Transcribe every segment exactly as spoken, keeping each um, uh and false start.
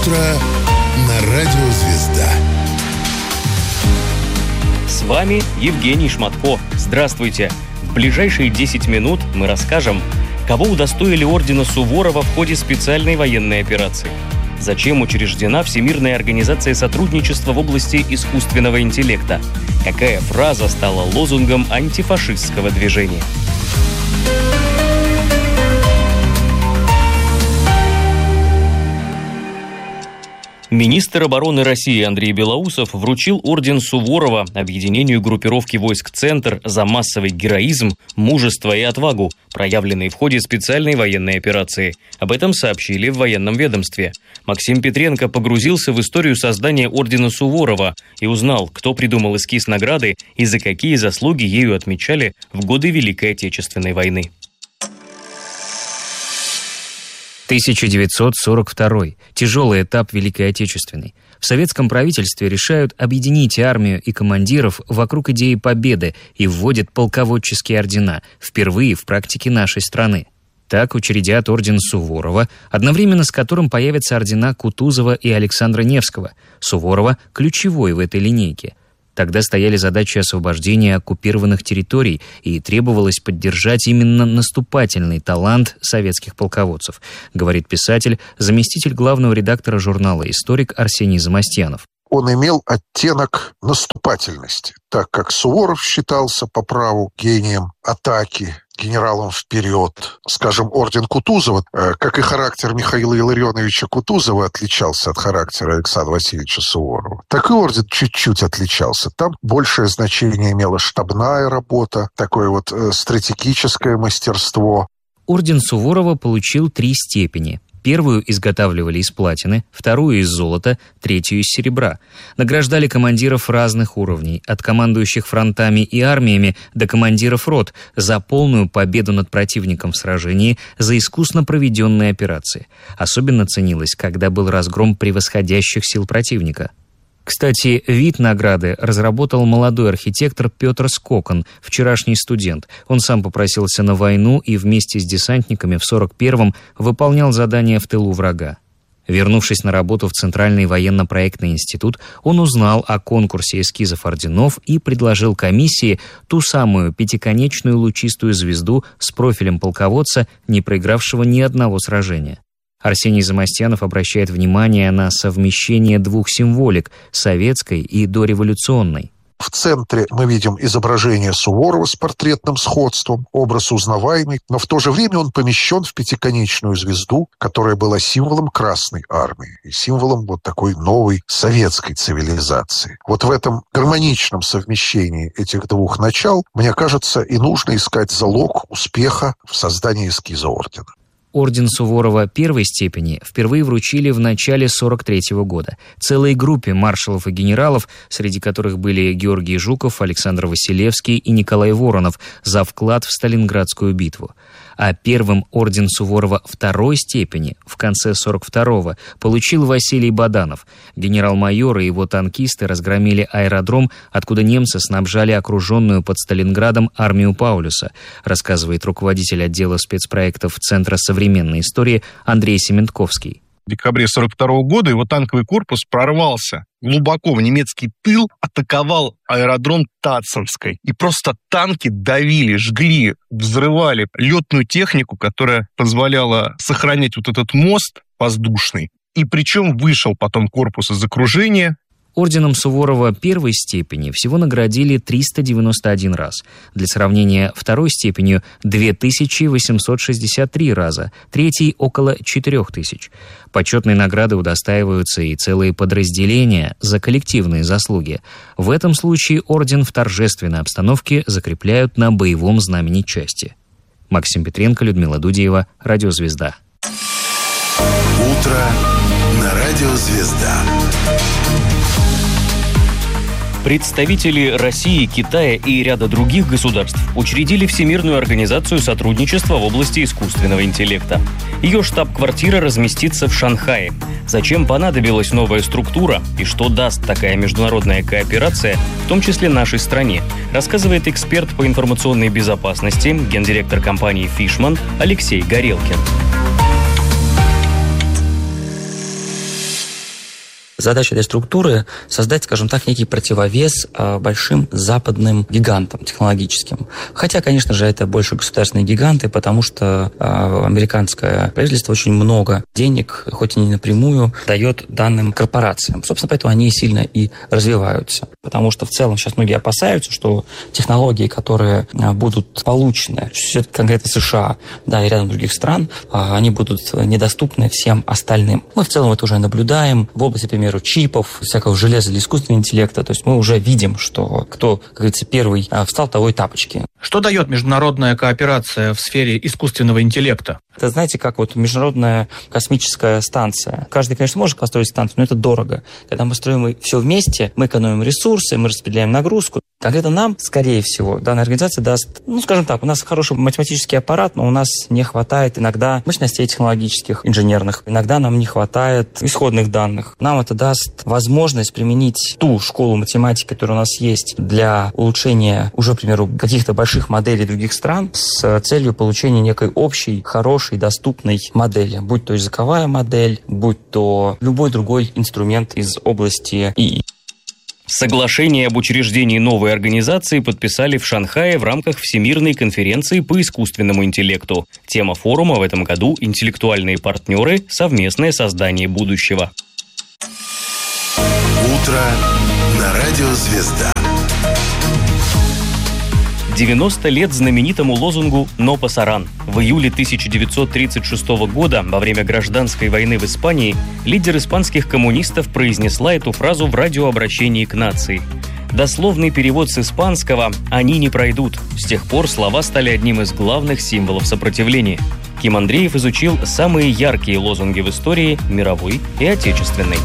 утро на радио «Звезда». С вами Евгений Шматко. Здравствуйте. В ближайшие десять минут мы расскажем, кого удостоили ордена Суворова в ходе специальной военной операции, зачем учреждена Всемирная организация сотрудничества в области искусственного интеллекта, какая фраза стала лозунгом антифашистского движения. Министр обороны России Андрей Белоусов вручил орден Суворова объединению группировки войск «Центр» за массовый героизм, мужество и отвагу, проявленные в ходе специальной военной операции. Об этом сообщили в военном ведомстве. Максим Петренко погрузился в историю создания ордена Суворова и узнал, кто придумал эскиз награды и за какие заслуги ею отмечали в годы Великой Отечественной войны. тысяча девятьсот сорок второй. Тяжелый этап Великой Отечественной. В советском правительстве решают объединить армию и командиров вокруг идеи победы и вводят полководческие ордена, впервые в практике нашей страны. Так учредят орден Суворова, одновременно с которым появятся ордена Кутузова и Александра Невского. Суворова – ключевой в этой линейке. Тогда стояли задачи освобождения оккупированных территорий, и требовалось поддержать именно наступательный талант советских полководцев, говорит писатель, заместитель главного редактора журнала «Историк» Арсений Замостьянов. Он имел оттенок наступательности, так как Суворов считался по праву гением атаки, генералом вперед. Скажем, орден Кутузова, как и характер Михаила Илларионовича Кутузова отличался от характера Александра Васильевича Суворова, так и орден чуть-чуть отличался. Там большее значение имела штабная работа, такое вот стратегическое мастерство. Орден Суворова получил три степени. Первую изготавливали из платины, вторую из золота, третью из серебра. Награждали командиров разных уровней, от командующих фронтами и армиями до командиров рот, за полную победу над противником в сражении, за искусно проведенные операции. Особенно ценилось, когда был разгром превосходящих сил противника. Кстати, вид награды разработал молодой архитектор Петр Скокон, вчерашний студент. Он сам попросился на войну и вместе с десантниками в сорок первом выполнял задания в тылу врага. Вернувшись на работу в Центральный военно-проектный институт, он узнал о конкурсе эскизов орденов и предложил комиссии ту самую пятиконечную лучистую звезду с профилем полководца, не проигравшего ни одного сражения. Арсений Замостьянов обращает внимание на совмещение двух символик – советской и дореволюционной. В центре мы видим изображение Суворова с портретным сходством, образ узнаваемый, но в то же время он помещен в пятиконечную звезду, которая была символом Красной Армии и символом вот такой новой советской цивилизации. Вот в этом гармоничном совмещении этих двух начал, мне кажется, и нужно искать залог успеха в создании эскиза ордена. Орден Суворова первой степени впервые вручили в начале сорок третьего года целой группе маршалов и генералов, среди которых были Георгий Жуков, Александр Василевский и Николай Воронов, за вклад в Сталинградскую битву. А первым орден Суворова второй степени в конце сорок второго получил Василий Баданов. Генерал-майор и его танкисты разгромили аэродром, откуда немцы снабжали окруженную под Сталинградом армию Паулюса, рассказывает руководитель отдела спецпроектов Центра современной истории Андрей Сементковский. В декабре сорок второго года его танковый корпус прорвался глубоко в немецкий тыл, атаковал аэродром Татцинской. И просто танки давили, жгли, взрывали летную технику, которая позволяла сохранять вот этот мост воздушный. И причем вышел потом корпус из окружения. Орденом Суворова первой степени всего наградили триста девяносто один раз. Для сравнения, второй степенью две тысячи восемьсот шестьдесят три раза, третьей – около четырех тысяч. Почетной награды удостаиваются и целые подразделения за коллективные заслуги. В этом случае орден в торжественной обстановке закрепляют на боевом знамени части. Максим Петренко, Людмила Дудеева, Радио «Звезда». Утро на Радио «Звезда». Представители России, Китая и ряда других государств учредили Всемирную организацию сотрудничества в области искусственного интеллекта. Ее штаб-квартира разместится в Шанхае. Зачем понадобилась новая структура и что даст такая международная кооперация, в том числе нашей стране, рассказывает эксперт по информационной безопасности, гендиректор компании Fishman Алексей Горелкин. Задача этой структуры – создать, скажем так, некий противовес э, большим западным гигантам технологическим. Хотя, конечно же, это больше государственные гиганты, потому что э, американское правительство очень много денег, хоть и не напрямую, дает данным корпорациям. Собственно, поэтому они сильно и развиваются. Потому что в целом сейчас многие опасаются, что технологии, которые э, будут получены, конкретно США, да, и рядом других стран, э, они будут недоступны всем остальным. Мы в целом это уже наблюдаем в области, например, чипов, всякого железа или искусственного интеллекта. То есть мы уже видим, что кто, как говорится, первый встал, того и тапочки. Что дает международная кооперация в сфере искусственного интеллекта? Это, знаете, как вот международная космическая станция. Каждый, конечно, может построить станцию, но это дорого. Когда мы строим все вместе, мы экономим ресурсы, мы распределяем нагрузку. Конкретно нам, скорее всего, данная организация даст, ну, скажем так, у нас хороший математический аппарат, но у нас не хватает иногда мощностей технологических, инженерных. Иногда нам не хватает исходных данных. Нам это даст возможность применить ту школу математики, которая у нас есть, для улучшения уже, к примеру, каких-то больших моделей других стран с целью получения некой общей, хорошей, доступной модели. Будь то языковая модель, будь то любой другой инструмент из области ИИ. Соглашение об учреждении новой организации подписали в Шанхае в рамках Всемирной конференции по искусственному интеллекту. Тема форума в этом году – интеллектуальные партнеры, совместное создание будущего. Утро на радио «Звезда». девяносто лет знаменитому лозунгу «Но пасаран». В июле тысяча девятьсот тридцать шестого года, во время гражданской войны в Испании, лидер испанских коммунистов произнесла эту фразу в радиообращении к нации. Дословный перевод с испанского «они не пройдут». С тех пор слова стали одним из главных символов сопротивления. Ким Андреев изучил самые яркие лозунги в истории мировой и отечественной.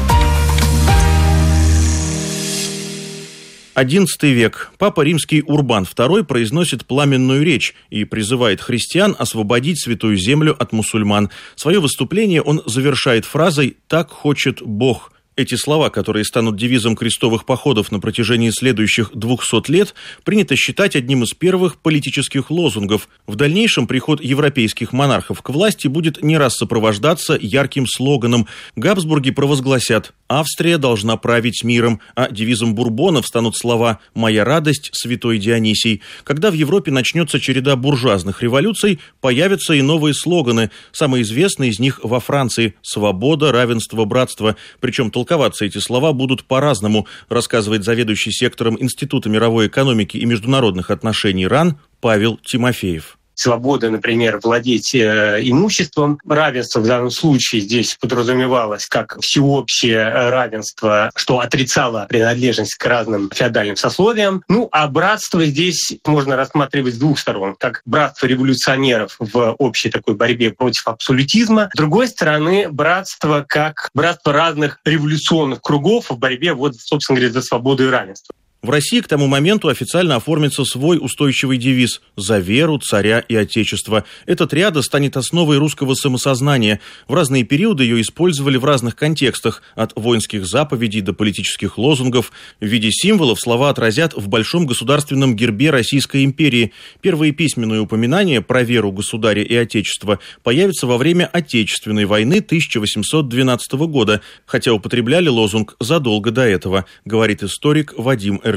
одиннадцатый век. Папа Римский Урбан второй произносит пламенную речь и призывает христиан освободить Святую Землю от мусульман. Свое выступление он завершает фразой «Так хочет Бог». Эти слова, которые станут девизом крестовых походов на протяжении следующих двухсот лет, принято считать одним из первых политических лозунгов. В дальнейшем приход европейских монархов к власти будет не раз сопровождаться ярким слоганом. Габсбурги провозгласят «Австрия должна править миром», а девизом бурбонов станут слова «Моя радость, святой Дионисий». Когда в Европе начнется череда буржуазных революций, появятся и новые слоганы. Самый известный из них во Франции «Свобода, равенство, братство». Причем толковаться эти слова будут по-разному, рассказывает заведующий сектором Института мировой экономики и международных отношений РАН Павел Тимофеев. Свобода, например, владеть э, имуществом. Равенство в данном случае здесь подразумевалось как всеобщее равенство, что отрицало принадлежность к разным феодальным сословиям. Ну, а братство здесь можно рассматривать с двух сторон. Как братство революционеров в общей такой борьбе против абсолютизма. С другой стороны, братство как братство разных революционных кругов в борьбе, вот, собственно говоря, за свободу и равенство. В России к тому моменту официально оформится свой устойчивый девиз «За веру, царя и отечество». Эта триада станет основой русского самосознания. В разные периоды ее использовали в разных контекстах, от воинских заповедей до политических лозунгов. В виде символов слова отразят в большом государственном гербе Российской империи. Первые письменные упоминания про веру государя и отечества появятся во время Отечественной войны тысяча восемьсот двенадцатого года, хотя употребляли лозунг задолго до этого, говорит историк Вадим Эрлихман.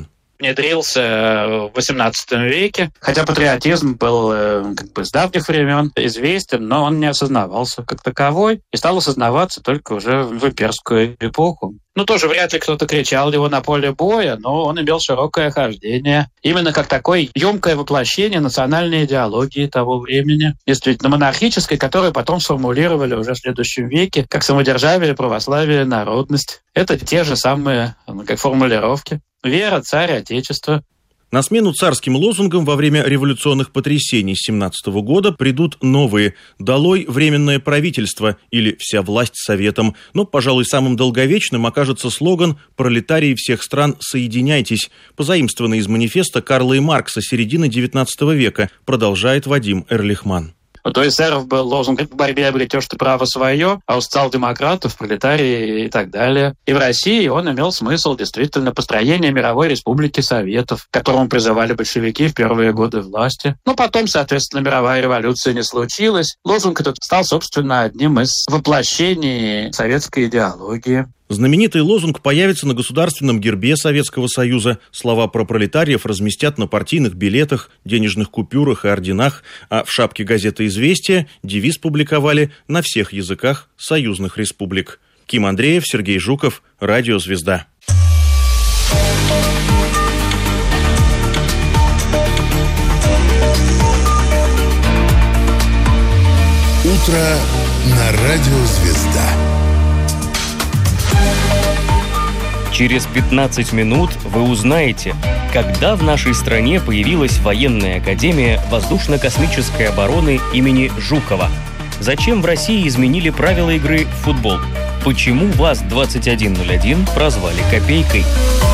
Внедрился в восемнадцатом веке, хотя патриотизм был как бы с давних времен известен, но он не осознавался как таковой и стал осознаваться только уже в имперскую эпоху. Ну, тоже вряд ли кто-то кричал его на поле боя, но он имел широкое хождение. Именно как такое емкое воплощение национальной идеологии того времени, действительно монархической, которую потом сформулировали уже в следующем веке, как самодержавие, православие, народность. Это те же самые как формулировки. Вера, царь, отечество. На смену царским лозунгам во время революционных потрясений семнадцатого года придут новые «Долой временное правительство» или «Вся власть советом». Но, пожалуй, самым долговечным окажется слоган «Пролетарии всех стран, соединяйтесь», позаимствованный из манифеста Карла и Маркса середины девятнадцатого века, продолжает Вадим Эрлихман. У эсеров был лозунг «В борьбе обретешь ты право свое», а у социал-демократов, пролетарии и так далее. И в России он имел смысл действительно построения мировой республики Советов, к которому призывали большевики в первые годы власти. Но потом, соответственно, мировая революция не случилась. Лозунг этот стал, собственно, одним из воплощений советской идеологии. Знаменитый лозунг появится на государственном гербе Советского Союза, слова про пролетариев разместят на партийных билетах, денежных купюрах и орденах, а в шапке газеты «Известия» девиз публиковали на всех языках союзных республик. Ким Андреев, Сергей Жуков, Радио «Звезда». Утро на Радио «Звезда». Через пятнадцать минут вы узнаете, когда в нашей стране появилась военная академия воздушно-космической обороны имени Жукова. Зачем в России изменили правила игры в футбол? Почему ВАЗ двадцать один ноль один прозвали «Копейкой»?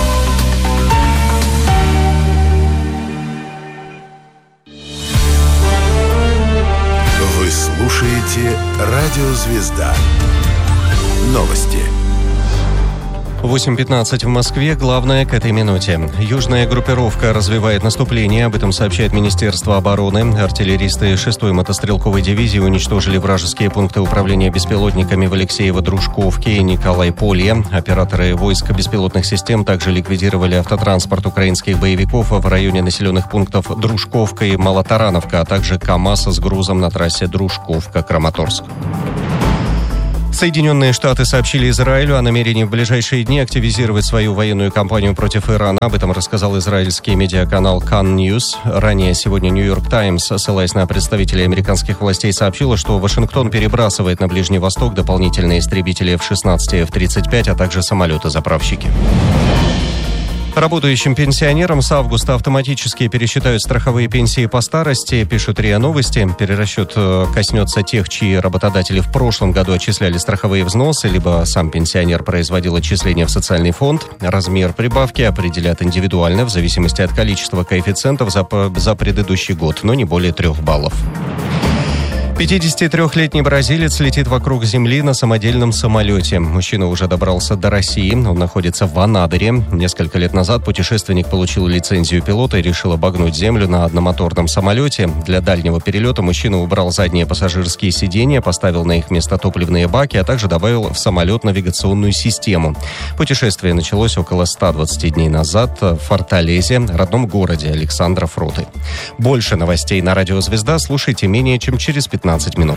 Вы слушаете Радио «Звезда». Новости. восемь пятнадцать в Москве. Главное к этой минуте. Южная группировка развивает наступление. Об этом сообщает Министерство обороны. Артиллеристы шестой мотострелковой дивизии уничтожили вражеские пункты управления беспилотниками в Алексеево-Дружковке и Николай-Полье. Операторы войск беспилотных систем также ликвидировали автотранспорт украинских боевиков в районе населенных пунктов Дружковка и Малотарановка, а также КАМАЗ с грузом на трассе Дружковка-Краматорск. Соединенные Штаты сообщили Израилю о намерении в ближайшие дни активизировать свою военную кампанию против Ирана. Об этом рассказал израильский медиаканал Kan News. Ранее сегодня Нью-Йорк Таймс, ссылаясь на представителей американских властей, сообщила, что Вашингтон перебрасывает на Ближний Восток дополнительные истребители эф шестнадцать и эф тридцать пять, а также самолеты-заправщики. Работающим пенсионерам с августа автоматически пересчитают страховые пенсии по старости, пишут РИА Новости. Перерасчет коснется тех, чьи работодатели в прошлом году отчисляли страховые взносы, либо сам пенсионер производил отчисления в социальный фонд. Размер прибавки определят индивидуально в зависимости от количества коэффициентов за, за предыдущий год, но не более трех баллов. пятидесятитрёхлетний бразилец летит вокруг Земли на самодельном самолете. Мужчина уже добрался до России. Он находится в Анадыре. Несколько лет назад путешественник получил лицензию пилота и решил обогнуть Землю на одномоторном самолете. Для дальнего перелета мужчина убрал задние пассажирские сиденья, поставил на их место топливные баки, а также добавил в самолет навигационную систему. Путешествие началось около ста двадцати дней назад в Форталезе, родном городе Александра Фроты. Больше новостей на Радио «Звезда» слушайте менее чем через пятнадцать минут.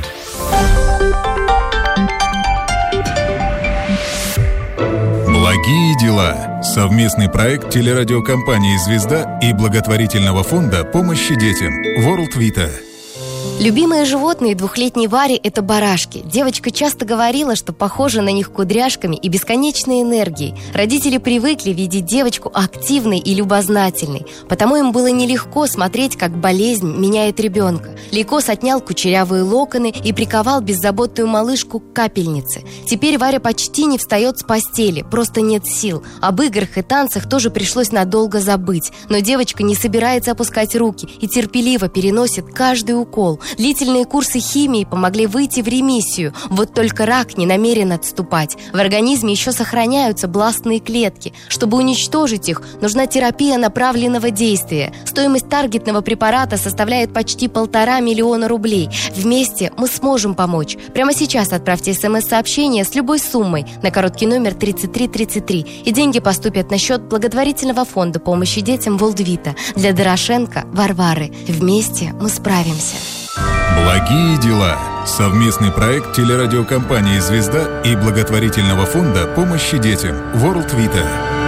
Благие дела. Совместный проект телерадиокомпании «Звезда» и благотворительного фонда помощи детям World Vita. Любимые животные двухлетней Вари – это барашки. Девочка часто говорила, что похожа на них кудряшками и бесконечной энергией. Родители привыкли видеть девочку активной и любознательной, потому им было нелегко смотреть, как болезнь меняет ребенка. Лейкоз отнял кучерявые локоны и приковал беззаботную малышку к капельнице. Теперь Варя почти не встает с постели, просто нет сил. Об играх и танцах тоже пришлось надолго забыть. Но девочка не собирается опускать руки и терпеливо переносит каждый укол. Длительные курсы химии помогли выйти в ремиссию. Вот только рак не намерен отступать. В организме еще сохраняются бластные клетки. Чтобы уничтожить их, нужна терапия направленного действия. Стоимость таргетного препарата составляет почти полтора миллиона рублей. Вместе мы сможем помочь. Прямо сейчас отправьте смс-сообщение с любой суммой на короткий номер тридцать три тридцать три, и деньги поступят на счет благотворительного фонда помощи детям World Vita для Дорошенко Варвары. Вместе мы справимся. Благие дела. Совместный проект телерадиокомпании «Звезда» и благотворительного фонда помощи детям World Vita.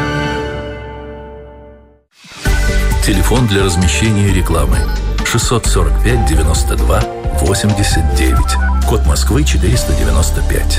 Телефон для размещения рекламы шестьсот сорок пять девяносто два восемьдесят девять. Код Москвы четыреста девяносто пять.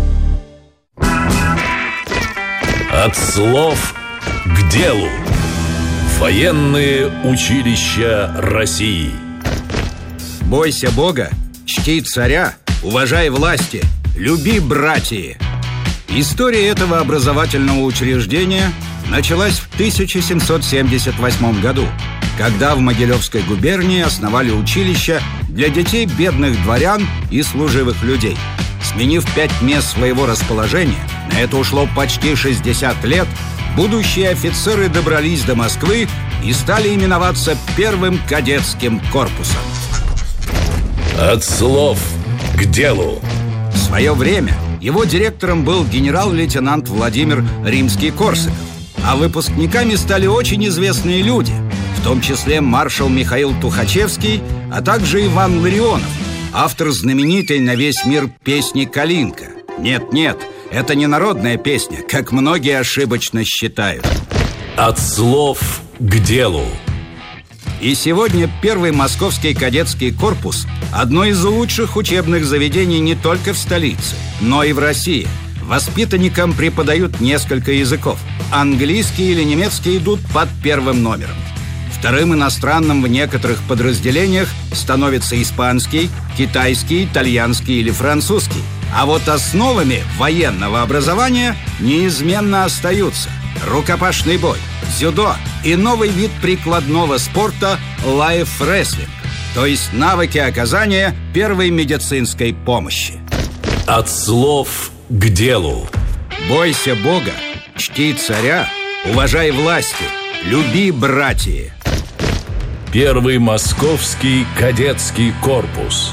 От слов к делу. Военные училища России. Бойся Бога, чти царя, уважай власти, люби братья. История этого образовательного учреждения началась в тысяча семьсот семьдесят восьмом году, когда в Могилевской губернии основали училище для детей бедных дворян и служивых людей. Сменив пять мест своего расположения, на это ушло почти шестьдесят лет, будущие офицеры добрались до Москвы и стали именоваться первым кадетским корпусом. От слов к делу. В свое время Его директором был генерал-лейтенант Владимир Римский-Корсаков. А выпускниками стали очень известные люди, в том числе маршал Михаил Тухачевский, а также Иван Ларионов, автор знаменитой на весь мир песни «Калинка». Нет-нет, это не народная песня, как многие ошибочно считают. От слов к делу. И сегодня первый московский кадетский корпус – одно из лучших учебных заведений не только в столице, но и в России. Воспитанникам преподают несколько языков. Английский или немецкий идут под первым номером. Вторым иностранным в некоторых подразделениях становится испанский, китайский, итальянский или французский. А вот основами военного образования неизменно остаются рукопашный бой, дзюдо и новый вид прикладного спорта лайф-рестлинг, то есть навыки оказания первой медицинской помощи. От слов к делу. Бойся Бога, чти царя, уважай власти, люби братья. Первый московский кадетский корпус.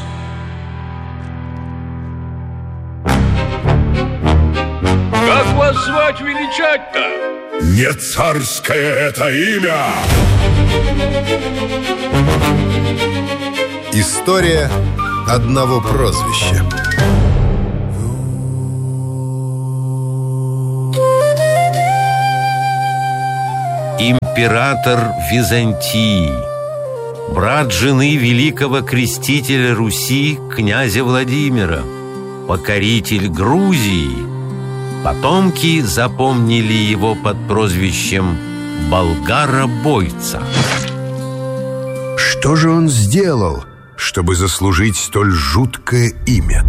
Как вас звать величать-то? Не царское это имя! История одного прозвища. Император Византии, брат жены великого крестителя Руси князя Владимира, покоритель Грузии. Потомки запомнили его под прозвищем Болгара-бойца. Что же он сделал, чтобы заслужить столь жуткое имя?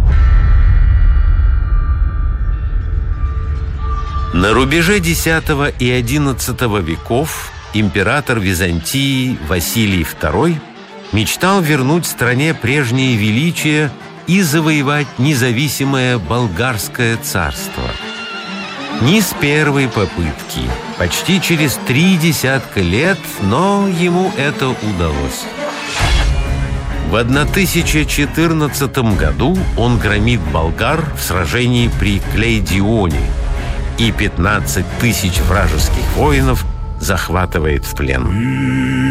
На рубеже десятого и одиннадцатого веков император Византии Василий второй мечтал вернуть стране прежнее величие и завоевать независимое болгарское царство. Не с первой попытки, почти через три десятка лет, но ему это удалось. В тысяча четырнадцатом году он громит болгар в сражении при Клейдионе и пятнадцать тысяч вражеских воинов захватывает в плен.